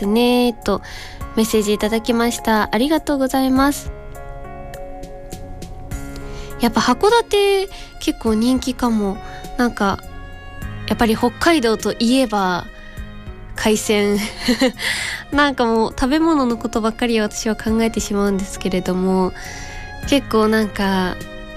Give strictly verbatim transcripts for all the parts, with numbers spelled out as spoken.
ってねとメッセージいただきました。ありがとうございます。やっぱ函館結構人気かも。なんかやっぱり北海道といえば海鮮なんかもう食べ物のことばっかり私は考えてしまうんですけれども、結構なんか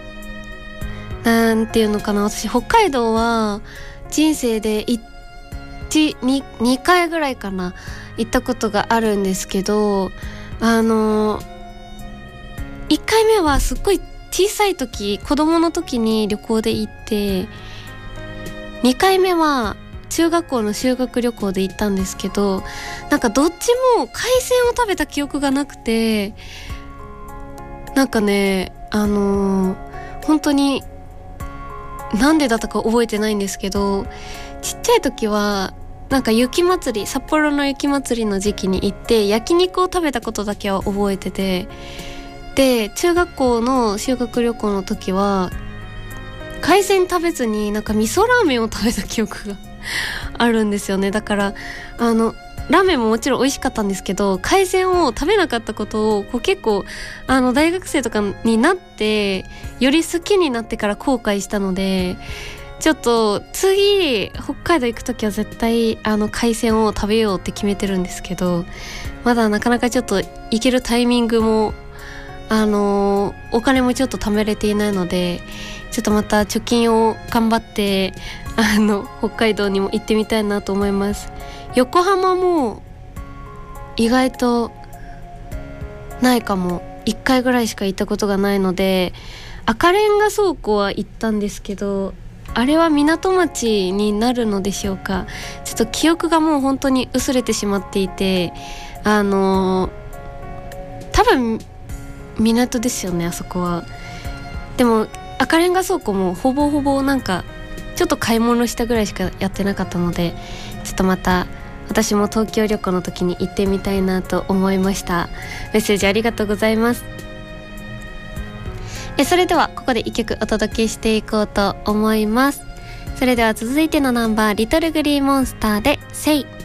なんていうのかな、私北海道は人生でいち、に、にかいぐらいかな行ったことがあるんですけど、あのいっかいめはすっごい小さい時、子供の時に旅行で行って、にかいめは中学校の修学旅行で行ったんですけど、なんかどっちも海鮮を食べた記憶がなくて、なんかねあのー、本当になんでだったか覚えてないんですけど、ちっちゃい時はなんか雪祭り、札幌の雪祭りの時期に行って焼肉を食べたことだけは覚えてて、で中学校の修学旅行の時は海鮮食べずになんか味噌ラーメンを食べた記憶があるんですよね。だからあのラーメンももちろん美味しかったんですけど、海鮮を食べなかったことをこう結構あの大学生とかになってより好きになってから後悔したので、ちょっと次北海道行くときは絶対あの海鮮を食べようって決めてるんですけど、まだなかなかちょっと行けるタイミングもあのお金もちょっと貯めれていないので、ちょっとまた貯金を頑張ってあの北海道にも行ってみたいなと思います。横浜も意外とないかも。いっかいぐらいしか行ったことがないので、赤レンガ倉庫は行ったんですけど、あれは港町になるのでしょうか。ちょっと記憶がもう本当に薄れてしまっていて、あの多分港ですよね、あそこは。でも赤レンガ倉庫もほぼほぼなんかちょっと買い物したぐらいしかやってなかったので、ちょっとまた私も東京旅行の時に行ってみたいなと思いました。メッセージありがとうございます。えそれではここで一曲お届けしていこうと思います。それでは続いてのナンバー、リトルグリーンモンスターでセイ。